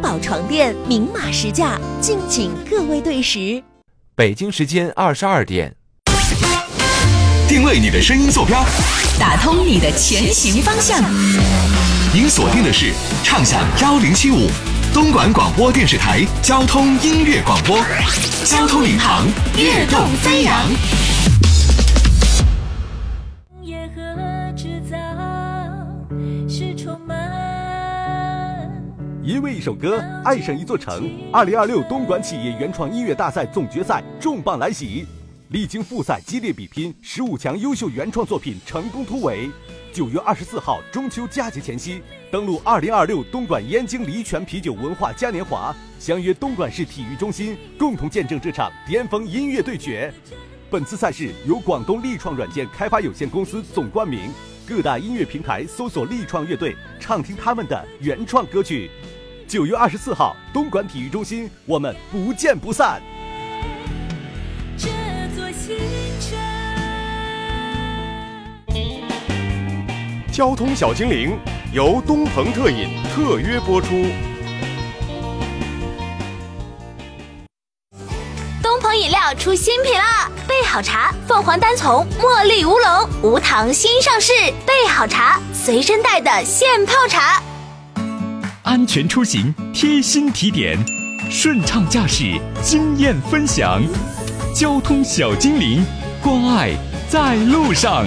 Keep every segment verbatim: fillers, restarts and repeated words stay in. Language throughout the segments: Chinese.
宝床垫明码实价，敬请各位对时。 北京时间二十二点， 定位你的声音坐标， 打通你的前行方向。 您锁定的是畅享幺零七五东莞广播电视台交通音乐广播，交通领航，跃动飞扬。 也何止早是充满。 因为一首歌，爱上一座城。二零二六东莞企业原创音乐大赛总决赛重磅来袭，历经复赛激烈比拼，十五强优秀原创作品成功突围。九月二十四号中秋佳节前夕，登陆二零二六东莞燕京梨泉啤酒文化嘉年华，相约东莞市体育中心，共同见证这场巅峰音乐对决。本次赛事由广东力创软件开发有限公司总冠名，各大音乐平台搜索力创乐队，畅听他们的原创歌曲。九月二十四号，东莞体育中心，我们不见不散。 这座新城。 交通小精灵由东鹏特饮特约播出。 东鹏饮料出新品啦！备好茶，凤凰单丛茉莉乌龙无糖新上市，备好茶，随身带的现泡茶。 安全出行贴心提点，顺畅驾驶经验分享，交通小精灵，关爱在路上。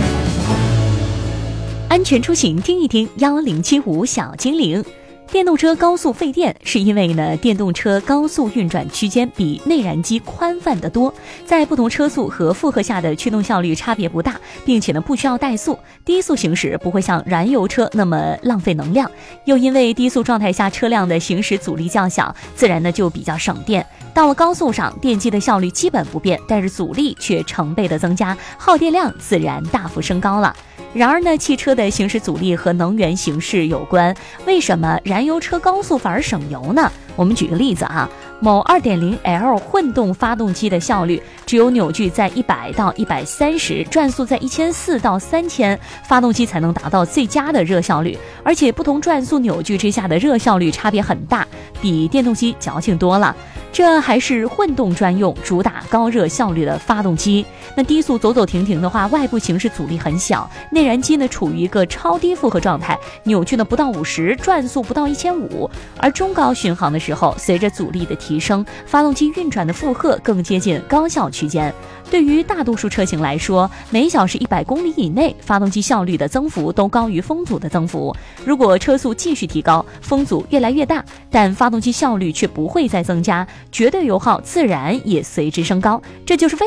安全出行听一听幺零七五小精灵。电动车高速费电，是因为呢，电动车高速运转区间比内燃机宽泛得多，在不同车速和负荷下的驱动效率差别不大，并且呢不需要怠速，低速行驶不会像燃油车那么浪费能量。又因为低速状态下车辆的行驶阻力较小，自然呢就比较省电。到了高速上，电机的效率基本不变，但是阻力却成倍的增加，耗电量自然大幅升高了。然而呢，汽车的行驶阻力和能源形势有关，为什么燃油车高速反而省油呢？我们举个例子哈，某 二点零 L 混动发动机的效率只有扭矩在一百到一百三十，转速在一千四百到三千，发动机才能达到最佳的热效率，而且不同转速扭矩之下的热效率差别很大，比电动机矫情多了。这还是混动专用，主打高热效率的发动机。那低速走走停停的话，外部行驶阻力很小，内燃机呢处于一个超低负荷状态，扭矩呢不到五十，转速不到一千五。而中高巡航的时候，随着阻力的提升，发动机运转的负荷更接近高效区间。对于大多数车型来说，每小时一百公里以内，发动机效率的增幅都高于风阻的增幅。如果车速继续提高，风阻越来越大，但发动机效率却不会再增加，绝对油耗自然也随之升高。这就是为